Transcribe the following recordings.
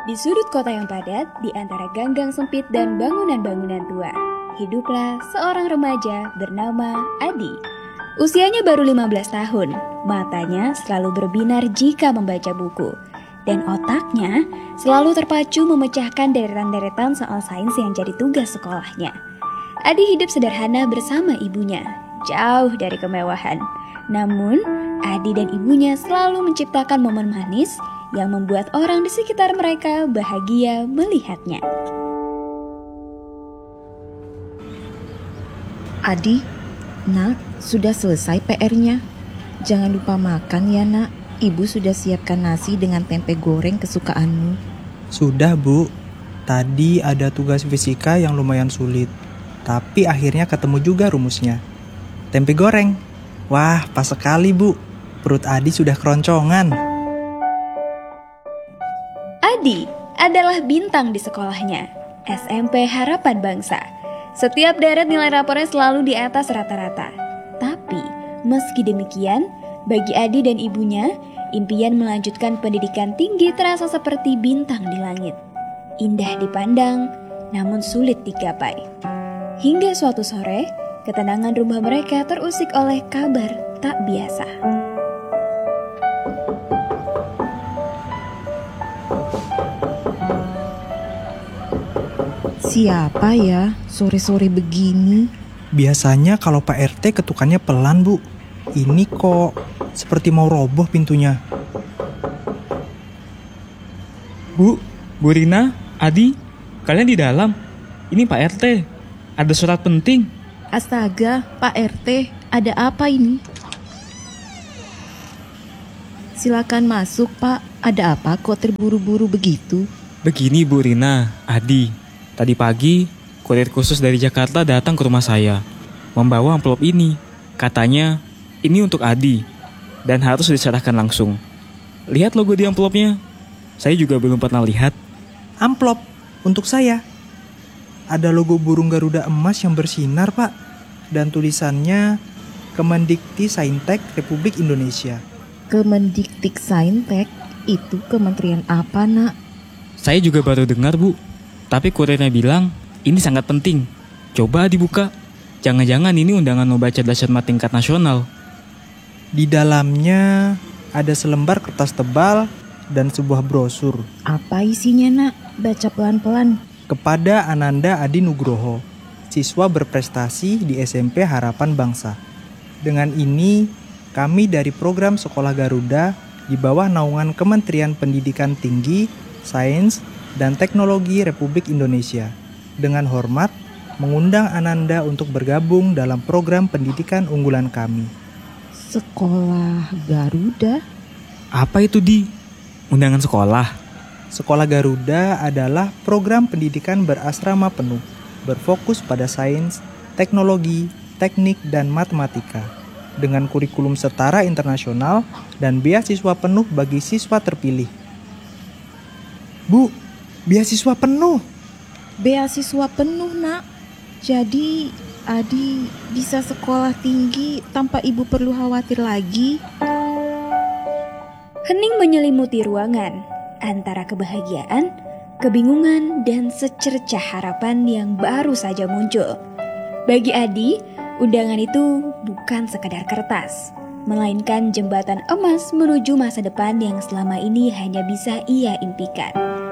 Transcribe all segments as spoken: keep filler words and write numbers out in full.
Di sudut kota yang padat, di antara ganggang sempit dan bangunan-bangunan tua, hiduplah seorang remaja bernama Adi. Usianya baru lima belas tahun, matanya selalu berbinar jika membaca buku, dan otaknya selalu terpacu memecahkan deretan-deretan soal sains yang jadi tugas sekolahnya. Adi hidup sederhana bersama ibunya, jauh dari kemewahan. Namun, Adi dan ibunya selalu menciptakan momen manis yang membuat orang di sekitar mereka bahagia melihatnya. Adi, nak, sudah selesai P R-nya. Jangan lupa makan ya nak. Ibu sudah siapkan nasi dengan tempe goreng kesukaanmu. Sudah Bu, tadi ada tugas fisika yang lumayan sulit, tapi akhirnya ketemu juga rumusnya. Tempe goreng. Wah, pas sekali Bu. Perut Adi sudah keroncongan. Adi adalah bintang di sekolahnya, S M P Harapan Bangsa. Setiap deret nilai rapornya selalu di atas rata-rata. Tapi, meski demikian, bagi Adi dan ibunya, impian melanjutkan pendidikan tinggi terasa seperti bintang di langit. Indah dipandang, namun sulit digapai. Hingga suatu sore, ketenangan rumah mereka terusik oleh kabar tak biasa. Siapa ya sore-sore begini? Biasanya kalau Pak R T ketukannya pelan Bu. Ini kok seperti mau roboh pintunya. Bu, Bu Rina, Adi, kalian di dalam? Ini Pak R T, ada surat penting. Astaga, Pak R T, ada apa ini? Silakan masuk Pak, ada apa kok terburu-buru begitu? Begini Bu Rina, Adi, tadi pagi kurir khusus dari Jakarta datang ke rumah saya, membawa amplop ini. Katanya, ini untuk Adi, dan harus diserahkan langsung. Lihat logo di amplopnya, saya juga belum pernah lihat. Amplop untuk saya. Ada logo burung Garuda emas yang bersinar Pak, dan tulisannya Kemendikti Saintek Republik Indonesia. Kemendikti Saintek, itu kementerian apa nak? Saya juga baru dengar Bu, tapi kurirnya bilang ini sangat penting. Coba dibuka. Jangan-jangan ini undangan lomba cerdas cermat tingkat nasional. Di dalamnya ada selembar kertas tebal dan sebuah brosur. Apa isinya nak? Baca pelan-pelan. Kepada Ananda Adi Nugroho, siswa berprestasi di S M P Harapan Bangsa. Dengan ini, kami dari program Sekolah Garuda di bawah naungan Kementerian Pendidikan Tinggi, Sains, dan Teknologi Republik Indonesia, dengan hormat mengundang Ananda untuk bergabung dalam program pendidikan unggulan kami. Sekolah Garuda? Apa itu Di? Undangan sekolah? Sekolah Garuda adalah program pendidikan berasrama penuh, berfokus pada sains, teknologi, teknik, dan matematika, dengan kurikulum setara internasional dan beasiswa penuh bagi siswa terpilih. Bu, beasiswa penuh. Beasiswa penuh nak. Jadi Adi bisa sekolah tinggi tanpa ibu perlu khawatir lagi. Hening menyelimuti ruangan antara kebahagiaan, kebingungan, dan secercah harapan yang baru saja muncul. Bagi Adi, undangan itu bukan sekadar kertas, melainkan jembatan emas menuju masa depan yang selama ini hanya bisa ia impikan.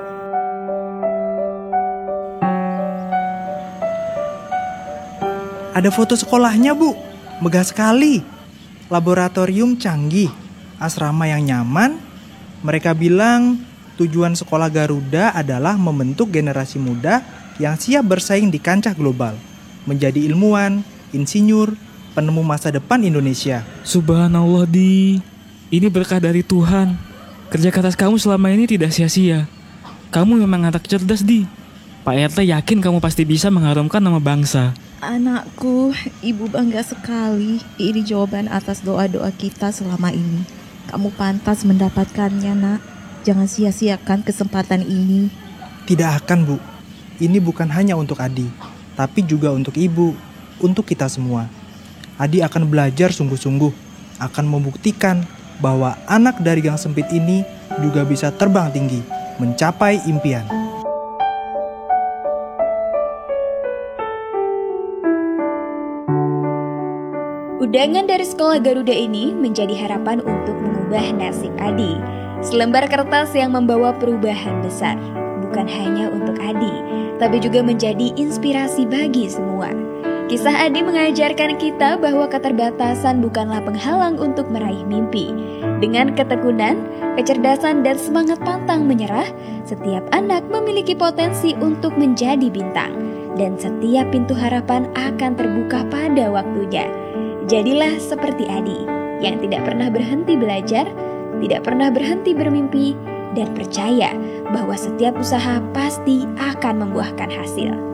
Ada foto sekolahnya Bu, megah sekali. Laboratorium canggih, asrama yang nyaman. Mereka bilang tujuan sekolah Garuda adalah membentuk generasi muda yang siap bersaing di kancah global, menjadi ilmuwan, insinyur, penemu masa depan Indonesia. Subhanallah Di, ini berkah dari Tuhan. Kerja keras kamu selama ini tidak sia-sia. Kamu memang anak cerdas Di. Pak R T yakin kamu pasti bisa mengharumkan nama bangsa. Anakku, ibu bangga sekali. Ini jawaban atas doa-doa kita selama ini. Kamu pantas mendapatkannya nak. Jangan sia-siakan kesempatan ini. Tidak akan Bu, ini bukan hanya untuk Adi, tapi juga untuk ibu, untuk kita semua. Adi akan belajar sungguh-sungguh, akan membuktikan bahwa anak dari gang sempit ini juga bisa terbang tinggi. mencapai impian. Undangan dari Sekolah Garuda ini menjadi harapan untuk mengubah nasib Adi. Selembar kertas yang membawa perubahan besar, bukan hanya untuk Adi, tapi juga menjadi inspirasi bagi semua. Kisah Adi mengajarkan kita bahwa keterbatasan bukanlah penghalang untuk meraih mimpi. Dengan ketekunan, kecerdasan, dan semangat pantang menyerah, setiap anak memiliki potensi untuk menjadi bintang. Dan setiap pintu harapan akan terbuka pada waktunya. Jadilah seperti Adi, yang tidak pernah berhenti belajar, tidak pernah berhenti bermimpi, dan percaya bahwa setiap usaha pasti akan membuahkan hasil.